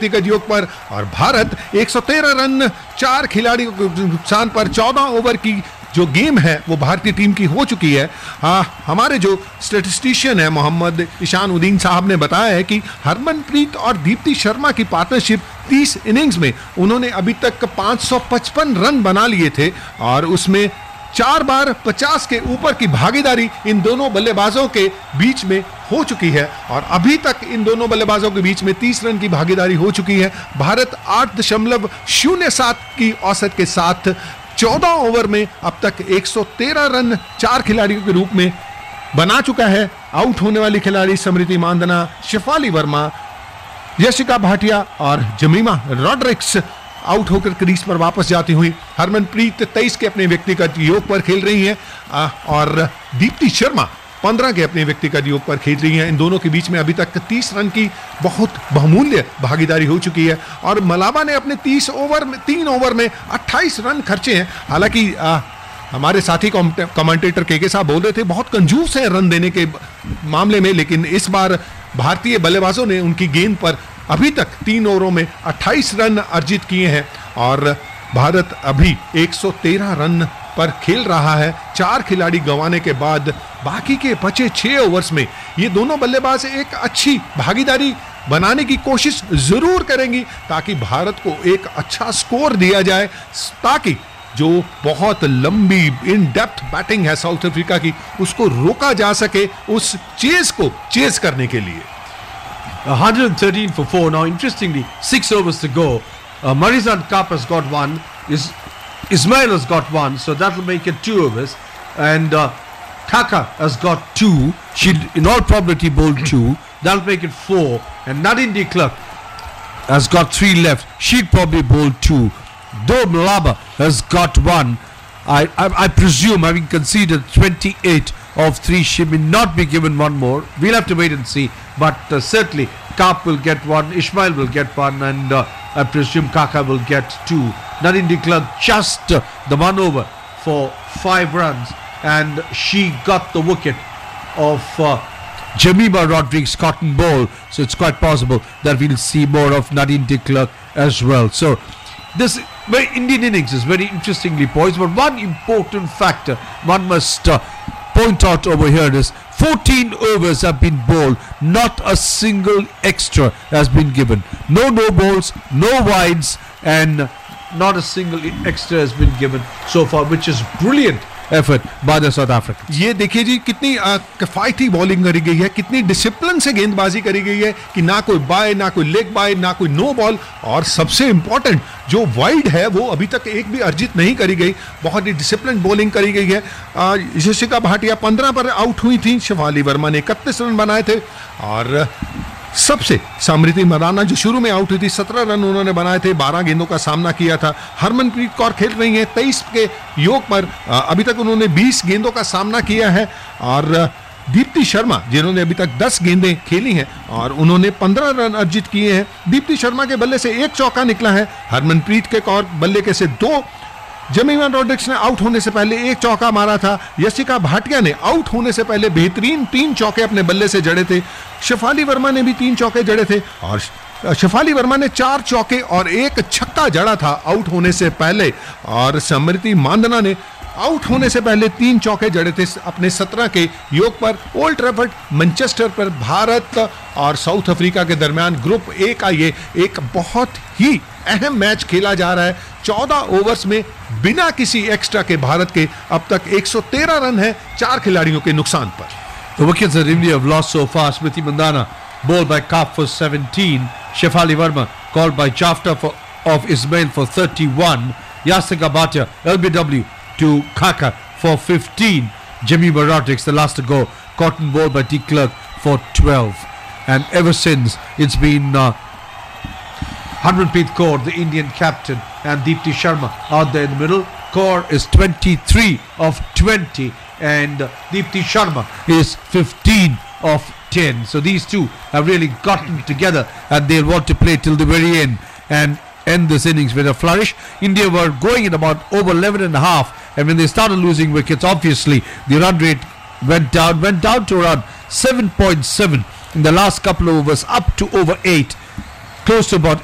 व्यक्तिगत योग पर और भारत 113 रन 4 खिलाड़ियों के नुकसान पर 14 ओवर की जो गेम है वो भारतीय टीम की हो चुकी है। हमारे जो स्टैटिस्टिशियन है मोहम्मद ईशान उद्दीन साहब ने बताया है कि हरमनप्रीत और दीप्ति शर्मा की पार्टनरशिप 30 इनिंग्स में उन्होंने अभी तक 555 रन बना लिए थे और उसमें 4 बार 50 के ऊपर की भागीदारी इन दोनों बल्लेबाजों के बीच में हो चुकी है और अभी तक इन दोनों बल्लेबाजों के बीच में 30 रन की भागीदारी हो चुकी है। भारत 8.07 की औसत के साथ 14 ओवर में अब तक 113 रन 4 खिलाड़ियों के रूप में बना चुका है। आउट होने वाली खिलाड़ी स्मृति मांदना, शेफाली वर्मा, यशिका भाटिया और जमीमा रॉड्रिक्स आउट होकर क्रीज पर वापस जाती हुई। हरमनप्रीत 23 के अपने व्यक्तिगत योग पर खेल रही हैं और दीप्ति शर्मा 15 के अपने व्यक्तिगत योग पर खेल रही हैं। इन दोनों के बीच में अभी तक 30 रन की बहुत बहुमूल्य भागीदारी हो चुकी है और मलाबा ने अपने 3 ओवर में 28 रन खर्चे हैं। हालांकि हमारे साथी कमेंटेटर के साहब बोल रहे थे बहुत कंजूस है रन देने के मामले में, लेकिन इस बार भारतीय बल्लेबाजों ने उनकी गेंद पर अभी तक 3 ओवरों में 28 रन अर्जित किए हैं और भारत अभी 113 रन पर खेल रहा है। 4 खिलाड़ी गंवाने के बाद बाकी के बचे 6 ओवर्स में ये दोनों बल्लेबाज एक अच्छी भागीदारी बनाने की कोशिश जरूर करेंगी ताकि भारत को एक अच्छा स्कोर दिया जाए, ताकि जो बहुत लंबी इन डेप्थ बैटिंग है साउथ अफ्रीका की उसको रोका जा सके उस चेज को चेज करने के लिए। 113 for 4. Now, interestingly, 6 overs to go. Marizan Kapp has got 1. Ismail has got 1, so that will make it 2 overs. And Kaka has got 2. She'll, in all probability, bowl 2. That will make it 4. And Nadine de Klerk has got 3 left. She'll probably bowl 2. Though Malaba has got 1, I presume, having conceded 28 of 3, she may not be given one more. We'll have to wait and see. But certainly, Kaap will get 1, Ismail will get 1, and I presume Kaka will get 2. Nadine de Klerk just the 1 over for 5 runs, and she got the wicket of Jemima Rodriguez cotton ball. So it's quite possible that we'll see more of Nadine de Klerk as well. So this Indian innings is very interestingly poised, but one important factor one must point out over here is 14 overs have been bowled, not a single extra has been given. No balls, no wides, and not a single extra has been given so far, which is brilliant effort by the South Africans. ये देखिए जी कितनी किफायती bowling करी गई है, कितनी discipline से गेंदबाजी करी गई है कि ना कोई बाय, ना कोई लेग बाय, ना कोई नो बॉल, और सबसे इंपॉर्टेंट जो वाइड है वो अभी तक एक भी अर्जित नहीं करी गई। बहुत ही डिसिप्लिन बॉलिंग करी गई है। यशिका भाटिया 15 पर आउट हुई थी, शेफाली वर्मा ने 31 रन बनाए थे और सबसे स्मृति मंदाना जो शुरू में आउट हुई थी 17 रन उन्होंने बनाए थे, 12 गेंदों का सामना किया था। हरमनप्रीत कौर खेल रही हैं 23 के योग पर, अभी तक उन्होंने 20 गेंदों का सामना किया है और दीप्ति शर्मा जिन्होंने अभी तक 10 गेंदें खेली हैं और उन्होंने 15 रन अर्जित किए हैं। दीप्ति शर्मा के बल्ले से 1 चौका निकला है, हरमनप्रीत के कौर बल्ले के से 2, जमीमा रॉड्रिक्स ने आउट होने से पहले 1 चौका मारा था, यशिका भाटिया ने आउट होने से पहले बेहतरीन 3 चौके अपने बल्ले से जड़े थे, शेफाली वर्मा ने भी 3 चौके जड़े थे और शेफाली वर्मा ने 4 चौके और 1 छक्का जड़ा था आउट होने से पहले, और स्मृति मांदना ने आउट होने से पहले 3 चौके जड़े थे अपने 17 के योग पर। ओल्ड ट्रैफर्ड मैनचेस्टर पर भारत और साउथ अफ्रीका के दरमियान ग्रुप ए का ये एक बहुत ही अहम मैच खेला जा रहा है। 14 ओवर्स में बिना किसी एक्स्ट्रा के भारत के अब तक 113 रन है 4 खिलाड़ियों के नुकसान पर। The wickets that India have lost so far: Smriti Mandhana bowled by Kaap for 17, Shefali Verma called by Jafta of Ismail for 31, Yasika Bhatia LBW to Kaka for 15, Jemima Rodriguez the last to go, cotton ball by de Klerk for 12, and ever since it's been Harmanpreet Kaur, the Indian captain, and Deepti Sharma out there in the middle. Kaur is 23 of 20 and Deepti Sharma is 15 of 10. So these two have really gotten together and they'll want to play till the very end and end this innings with a flourish. India were going at about over 11 and a half, and when they started losing wickets, obviously the run rate went down to around 7.7 in the last couple of overs, up to over 8, close to about